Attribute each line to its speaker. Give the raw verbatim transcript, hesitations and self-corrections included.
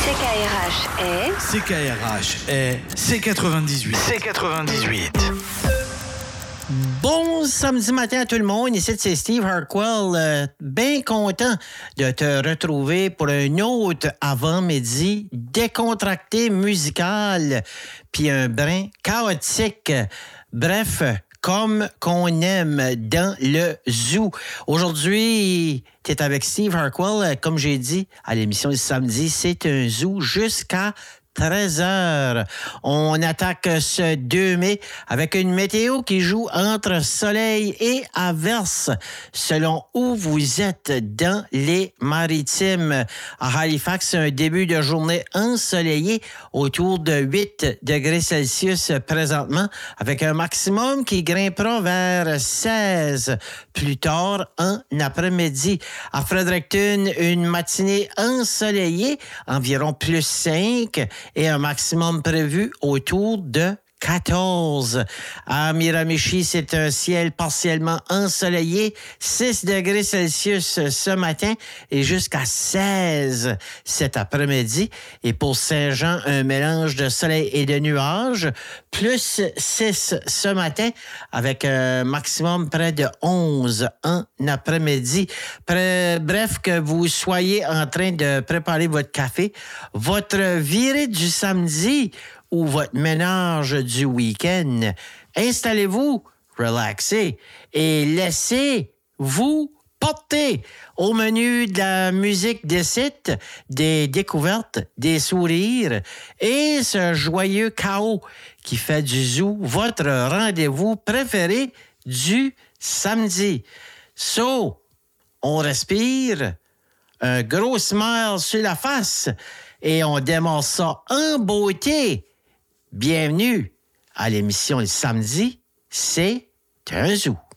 Speaker 1: C K R H est...
Speaker 2: C K R H est C quatre-vingt-dix-huit. C quatre-vingt-dix-huit.
Speaker 3: Bon samedi matin à tout le monde. Ici, c'est Steve Harquell. Euh, bien content de te retrouver pour un autre avant-midi décontracté musical, puis un brin chaotique. Bref, comme qu'on aime dans le zoo. Aujourd'hui, tu es avec Steve Harquell. Comme j'ai dit à l'émission du samedi, c'est un zoo jusqu'à treize heures. On attaque ce deux mai avec une météo qui joue entre soleil et averse selon où vous êtes dans les maritimes. À Halifax, un début de journée ensoleillé autour de huit degrés Celsius présentement avec un maximum qui grimpera vers seize plus tard en après-midi. À Fredericton, une matinée ensoleillée, environ plus cinq et un maximum prévu autour de quatorze. À Miramichi, c'est un ciel partiellement ensoleillé, six degrés Celsius ce matin et jusqu'à seize cet après-midi. Et pour Saint-Jean, un mélange de soleil et de nuages, plus six ce matin avec un maximum près de onze en après-midi. Bref, que vous soyez en train de préparer votre café, votre virée du samedi ou votre ménage du week-end, installez-vous, relaxez et laissez-vous porter au menu de la musique des sites, des découvertes, des sourires et ce joyeux chaos qui fait du zoo votre rendez-vous préféré du samedi. So, on respire, un gros smile sur la face et on démarre ça en beauté. Bienvenue à l'émission le samedi, c'est un zoo.